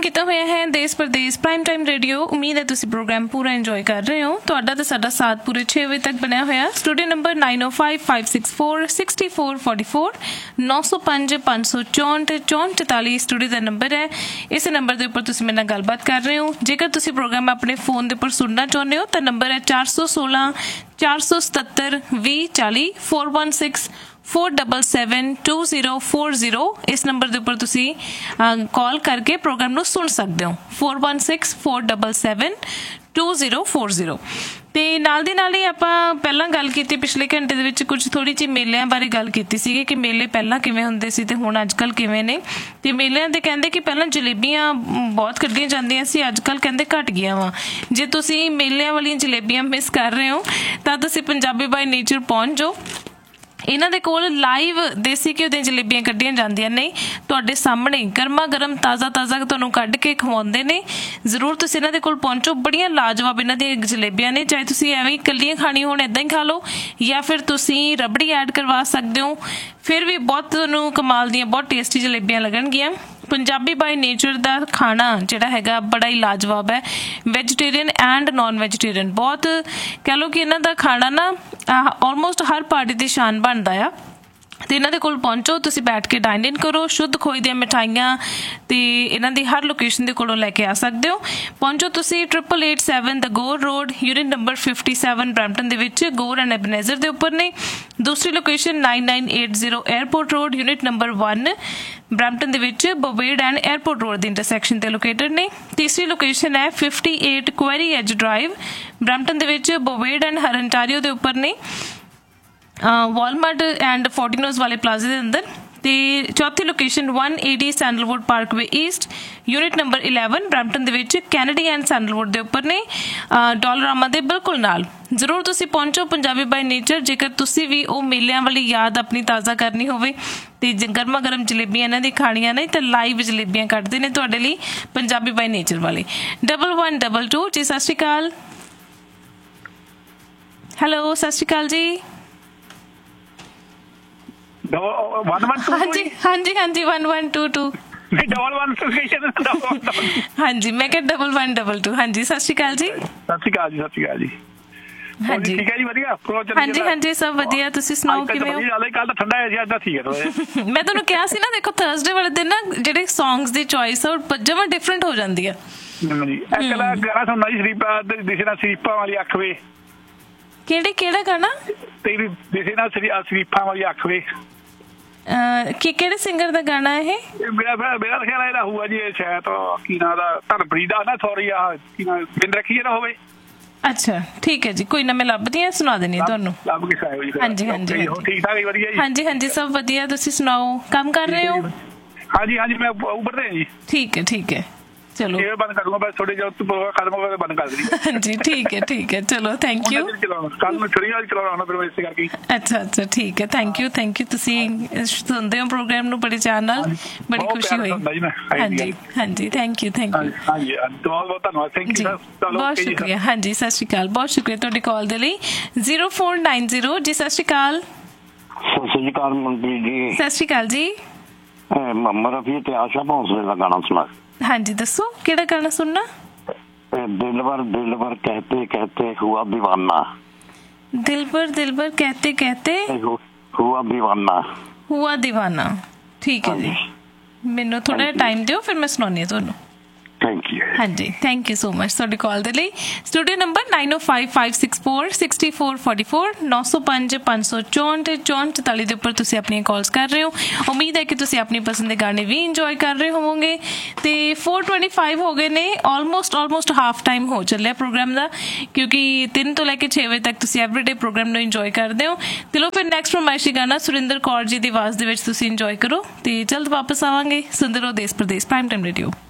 ਕੀਤਾ ਹੋਇਆ ਹੈ ਦੇਸ਼ ਪ੍ਰਦੇਸ਼ ਪ੍ਰਾਈਮ ਟਾਈਮ ਰੇਡੀਓ। ਉਮੀਦ ਹੈ ਤੁਸੀਂ ਪ੍ਰੋਗਰਾਮ ਪੂਰਾ ਇੰਜੋਏ ਕਰ ਰਹੇ ਹੋ। ਤੁਹਾਡਾ ਤੇ ਸਾਡਾ ਸਾਥ ਪੂਰੇ 6 ਵਜੇ ਤੱਕ ਬਣਿਆ ਹੋਇਆ। ਸਟੂਡੀਓ ਨੰਬਰ 9055646444 905 564 6444 ਸਟੂਡੀਓ ਦਾ ਨੰਬਰ ਹੈ। ਇਸ ਨੰਬਰ ਦੇ ਉੱਪਰ ਤੁਸੀਂ ਮੇਰੇ ਨਾਲ ਗੱਲਬਾਤ ਕਰ ਰਹੇ ਹੋ। ਜੇਕਰ ਤੁਸੀਂ ਪ੍ਰੋਗਰਾਮ ਆਪਣੇ ਫੋਨ ਦੇ ਉੱਪਰ ਸੁਣਨਾ ਚਾਹੁੰਦੇ ਹੋ ਤਾਂ ਨੰਬਰ ਹੈ 416 477 2040 416 477-2040। इस नंबर के उपर तुसी कॉल करके प्रोग्राम नू सुन सकते हो 416-477-2040। ਤੇ ਨਾਲ ਦੀ ਨਾਲ ਹੀ ਆਪਾਂ ਪਹਿਲਾਂ ਗੱਲ ਕੀਤੀ ਪਿਛਲੇ ਘੰਟੇ ਦੇ ਵਿੱਚ ਕੁਝ ਥੋੜੀ ਜਿਹੀ ਮੇਲਿਆਂ ਬਾਰੇ ਗੱਲ ਕੀਤੀ ਸੀਗੀ ਕਿ ਮੇਲੇ ਪਹਿਲਾਂ ਕਿਵੇਂ ਹੁੰਦੇ ਸੀ ਤੇ ਹੁਣ ਅੱਜ ਕੱਲ੍ਹ ਕਿਵੇਂ ਨੇ। ਤੇ ਮੇਲਿਆਂ ਦੇ ਕਹਿੰਦੇ ਕਿ ਪਹਿਲਾਂ ਜਲੇਬੀਆਂ ਬਹੁਤ ਕੱਢੀਆਂ ਜਾਂਦੀਆਂ ਸੀ, ਅੱਜ ਕੱਲ੍ਹ ਕਹਿੰਦੇ ਘੱਟ ਗਈਆਂ ਵਾ। ਜੇ ਤੁਸੀਂ ਮੇਲਿਆਂ ਵਾਲੀਆਂ ਜਲੇਬੀਆਂ ਮਿਸ ਕਰ ਰਹੇ ਹੋ ਤਾਂ ਤੁਸੀਂ ਪੰਜਾਬੀ ਬਾਈ ਨੇਚਰ ਪਹੁੰਚ ਜਾਓ। ਇਹਨਾਂ ਦੇ ਕੋਲ ਲਾਈਵ ਦੇਸੀ ਘਿਓ ਦੀਆਂ ਜਲੇਬੀਆਂ ਕੱਢੀਆਂ ਜਾਂਦੀਆਂ ਨੇ, ਤੁਹਾਡੇ ਸਾਹਮਣੇ ਗਰਮਾ ਗਰਮ ਤਾਜ਼ਾ ਤੁਹਾਨੂੰ ਕੱਢ ਕੇ ਖਵਾਉਂਦੇ ਨੇ। ਜ਼ਰੂਰ ਤੁਸੀਂ ਇਹਨਾਂ ਦੇ ਕੋਲ ਪਹੁੰਚੋ। ਬੜੀਆਂ ਲਾਜਵਾਬ ਇਹਨਾਂ ਦੀਆਂ ਜਲੇਬੀਆਂ ਨੇ। ਚਾਹੇ ਤੁਸੀਂ ਐਵੇਂ ਇਕੱਲੀਆਂ ਖਾਣੀਆਂ ਹੋਣ ਇੱਦਾਂ ਹੀ ਖਾ ਲਓ ਜਾਂ ਫਿਰ ਤੁਸੀਂ ਰਬੜੀ ਐਡ ਕਰਵਾ ਸਕਦੇ ਹੋ, ਫਿਰ ਵੀ ਬਹੁਤ ਤੁਹਾਨੂੰ ਕਮਾਲ ਦੀਆਂ ਬਹੁਤ ਟੇਸਟੀ ਜਲੇਬੀਆਂ ਲੱਗਣਗੀਆਂ। ਪੰਜਾਬੀ ਬਾਈ ਨੇਚਰ ਦਾ ਖਾਣਾ ਜਿਹੜਾ ਹੈਗਾ ਬੜਾ ਹੀ ਲਾਜਵਾਬ ਹੈ, ਵੈਜੀਟੇਰੀਅਨ ਐਂਡ ਨੋਨ ਵੈਜੀਟੇਰੀਅਨ। ਬਹੁਤ ਕਹਿ ਲਓ ਕਿ ਇਹਨਾਂ ਦਾ ਖਾਣਾ ਨਾ ਆਲਮੋਸਟ ਹਰ ਪਾਰਟੀ ਦੀ ਸ਼ਾਨ ਬਣਦਾ ਆ। ਤੇ ਇਹਨਾਂ ਦੇ ਕੋਲ ਪਹੁੰਚੋ, ਤੁਸੀਂ ਬੈਠ ਕੇ ਡਾਈਨ ਇਨ ਕਰੋ। ਸ਼ੁੱਧ ਖੋਏ ਦੀਆਂ ਮਿਠਾਈਆਂ ਤੇ ਇਹਨਾਂ ਦੀ ਹਰ ਲੋਕੇਸ਼ਨ ਦੇ ਕੋਲੋਂ ਲੈ ਕੇ ਆ ਸਕਦੇ ਹੋ। ਪਹੁੰਚੋ ਤੁਸੀਂ 8887 ਦ ਗੋਰ ਰੋਡ, ਯੂਨਿਟ ਨੰਬਰ 57 ਬਰੈਂਪਟਨ ਦੇ ਵਿੱਚ ਗੋਰ ਐਂਡ ਐਬਨੇਜ਼ਰ ਦੇ ਉੱਪਰ ਨੇ। ਦੂਸਰੀ location 9980 airport road, unit number 1 Brampton ਦੇ ਵਿੱਚ ਬੋਵੇਡ ਐਂਡ 에ਅਰਪੋਰਟ ਰੋਡ ਦੇ ਇੰਟਰਸੈਕਸ਼ਨ ਤੇ ਲੋਕੇਟਡ ਨੇ। ਤੀਸਰੀ ਲੋਕੇਸ਼ਨ ਹੈ 58 ਕੁਐਰੀ ਐਜ ਡਰਾਈਵ, ਬਰੈਂਪਟਨ ਦੇ ਵਿੱਚ ਬੋਵੇਡ ਐਂਡ ਹਰਨਟਾਰੀਓ ਦੇ ਉੱਪਰ ਨੇ, ਵਾਲਮਾਰਟ ਐਂਡ ਫੋਰਟੀਨੋਜ਼ ਵਾਲੇ ਪਲਾਜ਼ੇ ਦੇ ਅੰਦਰ। ਤੇ ਚੌਥੀ location 180 sandalwood Parkway East, unit number 11 Brampton ਦੇ ਵਿੱਚ ਕੈਨੇਡੀ ਐਂਡ ਸੈਂਡਲਵੁੱਡ ਦੇ ਉੱਪਰ ਨੇ, ਡੋਲਰਾਮਾ ਦੇ ਬਿਲਕੁਲ ਨਾਲ। ਜ਼ਰੂਰ ਤੁਸੀਂ ਪਹੁੰਚੋ ਪੰਜਾਬੀ ਬਾਈ ਨੇਚਰ। ਜੇਕਰ ਤੁਸੀਂ ਵੀ ਉਹ ਮੇਲਿਆਂ ਵਾਲੀ ਯਾਦ ਆਪਣੀ ਤਾਜ਼ਾ ਕਰਨੀ ਹੋਵੇ ਤੇ ਗਰਮਾ ਗਰਮ ਜਲੇਬੀਆਂ ਇਹਨਾਂ ਦੀ ਖਾਣੀਆਂ ਨੇ ਤਾਂ ਲਾਈਵ ਜਲੇਬੀਆਂ ਕੱਢਦੇ ਨੇ ਤੁਹਾਡੇ ਲਈ ਪੰਜਾਬੀ ਬਾਈ ਨੇਚਰ ਵਾਲੇ। 1122 ਜੀ। ਸਤਿ ਸ਼੍ਰੀ ਅਕਾਲ। ਹੈਲੋ, ਸਤਿ ਸ਼੍ਰੀ ਅਕਾਲ ਜੀ। ਹਾਂਜੀ 1122 ਹਾਂਜੀ, ਮੈਂ ਕਿਹਾ 1122 ਹਾਂਜੀ। ਸਤਿ ਸ਼੍ਰੀ ਅਕਾਲ ਜੀ। ਸਤਿ ਸ਼੍ਰੀ ਅਕਾਲ ਜੀ। ਸਤਿ ਸ਼੍ਰੀ ਅਕਾਲ ਜੀ। ਹਾਂਜੀ ਠੀਕ ਹੈ ਜੀ, ਵਧੀਆ। ਹਾਂਜੀ ਸਭ ਵਧੀਆ। ਤੁਸੀਂ ਸੁਣਾਓ ਕਿਵੇਂ ਹੋ? ਕੱਲ ਤਾਂ ਠੰਡਾ ਹੈ ਜੀ, ਅੱਜ ਤਾਂ ਠੀਕ ਹੈ। ਮੈਂ ਤੁਹਾਨੂੰ ਕਿਹਾ ਸੀ ਨਾ, ਦੇਖੋ ਥਰਸਡੇ ਵਾਲੇ ਦਿਨ ਨਾ ਜਿਹੜੇ ਸੌਂਗਸ ਦੀ ਚੋਇਸ ਆ ਉਹ ਜਮਾਂ ਡਿਫਰੈਂਟ ਹੋ ਜਾਂਦੀ ਆ ਜੀ। ਗਾਣਾ ਸੁਣਨਾ ਜੀ, ਸ਼ਰੀਫਾਂ ਵਾਲੀ ਅੱਖ ਵੇ। ਕਿਹੜਾ ਗਾਣਾ? ਤੇਰੀ ਦਿਸੇ ਨਾ ਸ਼ਰੀਫਾਂ ਵਾਲੀ ਅੱਖ ਵੇ। ਕਿਹੜੇ ਸਿੰਗਰ ਦਾ ਗਾਣਾ ਇਹ? ਮੇਰਾ ਖਿਆਲ ਇਹਦਾ ਹੋਊਗਾ ਜੀ, ਸ਼ਾਇਦ ਕੀ ਨਾਂ ਦਾ, ਧਰਮਪ੍ਰੀਤ ਦਾ ਨਾ, ਸੌਰੀ ਆ ਕੀ ਨਾਂ, ਬਿੰਦ ਰੱਖੀ ਨਾ ਹੋਵੇ। ਅੱਛਾ ਠੀਕ ਹੈ ਜੀ, ਕੋਈ ਨਾ ਮੈਂ ਲੱਭਦੀ ਹਾਂ, ਸੁਣਾ ਦੇਣੀ ਤੁਹਾਨੂੰ। ਹਾਂਜੀ ਠੀਕ ਠਾਕ ਵਧੀਆ ਜੀ। ਹਾਂਜੀ ਸਭ ਵਧੀਆ। ਤੁਸੀਂ ਸੁਣਾਓ, ਕੰਮ ਕਰ ਰਹੇ ਹੋ? ਹਾਂਜੀ ਮੈਂ ਉਬਰ ਤੇ ਜੀ। ਠੀਕ ਹੈ ਚਲੋ ਬੰਦ ਕਰੂੰਗਾ ਬਸ, ਥੋੜੇ ਜਿਹਾ ਖਤਮ ਹੋ ਗਿਆ ਬੰਦ ਕਰ ਦੇਣੀ। ਹਾਂਜੀ ਠੀਕ ਹੈ ਚਲੋ, ਥੈਂਕ ਯੂ। ਕੱਲ ਨੂੰ ਛੁਰੀ ਵਾਲੀ ਚਲਾਉਣਾ ਫਿਰ ਇਸੇ ਕਰਕੇ। ਅੱਛਾ ਠੀਕ ਹੈ, ਥੈਂਕ ਯੂ। ਤੁਸੀਂ ਸੁਣਦੇ ਹੋ ਪ੍ਰੋਗਰਾਮ ਨੂੰ ਬੜੇ ਚਾਅ ਨਾਲ, ਬੜੀ ਖੁਸ਼ੀ ਹੋਈ। ਹਾਂਜੀ ਥੈਂਕ ਯੂ। ਹਾਂਜੀ ਬਹੁਤ ਧੰਨਵਾਦ। ਥੈਂਕ ਯੂ, ਬਹੁਤ ਸ਼ੁਕਰੀਆ। ਹਾਂਜੀ ਸਤਿ ਸ਼੍ਰੀ ਅਕਾਲ, ਬਹੁਤ ਸ਼ੁਕਰੀਆ ਤੁਹਾਡੀ ਕਾਲ ਦੇ ਲਈ। 0490 ਜੀ। ਸਤਿ ਸ਼੍ਰੀ ਅਕਾਲ। ਸਤਿ ਸ਼੍ਰੀ ਅਕਾਲ ਮਨਪ੍ਰੀਤ ਜੀ। ਸਤਿ ਸ਼੍ਰੀ ਅਕਾਲ ਜੀ। ਮੁਹੰਮਦ ਰਫੀ ਤੇ ਆਸ਼ਾ ਭੋਸਲੇ ਦਾ ਗਾਣਾ ਸੁਣਾ। ਹਾਂਜੀ ਦੱਸੋ, ਕਿਹੜਾ ਗਾਣਾ ਸੁਣਨਾ? दिलबर कहते कहते हुआ दीवाना। दिलबर कहते कहते हुआ दीवाना। ठीक है जी, मैनू थोड़ा टाइम दिओ, फिर मैं सुनानी है तुहानू। ਹਾਂਜੀ ਥੈਂਕ ਯੂ ਸੋ ਮਚ ਤੁਹਾਡੀ ਕਾਲ ਦੇ ਲਈ। ਸਟੂਡੀਓ ਨੰਬਰ 9055646444 905 564 44 ਦੇ ਉੱਪਰ ਤੁਸੀਂ ਆਪਣੀਆਂ ਕਾਲਸ ਕਰ ਰਹੇ ਹੋ। ਉਮੀਦ ਹੈ ਕਿ ਤੁਸੀਂ ਆਪਣੀ ਪਸੰਦ ਦੇ ਗਾਣੇ ਵੀ ਇੰਜੋਏ ਕਰ ਰਹੇ ਹੋਵੋਗੇ। ਤੇ 4:25 ਹੋ ਗਏ ਨੇ, ਆਲਮੋਸਟ ਹਾਫ ਟਾਈਮ ਹੋ ਚੱਲਿਆ ਪ੍ਰੋਗਰਾਮ ਦਾ, ਕਿਉਂਕਿ 3 ਤੋਂ ਲੈ ਕੇ 6 ਵਜੇ ਤੱਕ ਤੁਸੀਂ ਐਵਰੀਡੇ ਪ੍ਰੋਗਰਾਮ ਨੂੰ ਇੰਜੋਏ ਕਰਦੇ ਹੋ। ਤੇ ਲੋ ਫਿਰ ਨੈਕਸਟ ਫਰਮਾਇਸ਼ੀ ਗਾਣਾ ਸੁਰਿੰਦਰ ਕੌਰ ਜੀ ਦੀ ਆਵਾਜ਼ ਦੇ ਵਿੱਚ ਤੁਸੀਂ ਇੰਜੋਏ ਕਰੋ ਤੇ ਜਲਦ ਵਾਪਸ ਆਵਾਂਗੇ। ਸੁਣਦੇ ਰਹੋ ਦੇਸ਼ ਪ੍ਰਦੇਸ਼ ਪ੍ਰਾਈਮ ਟਾਈਮ ਰੇਡੀਓ।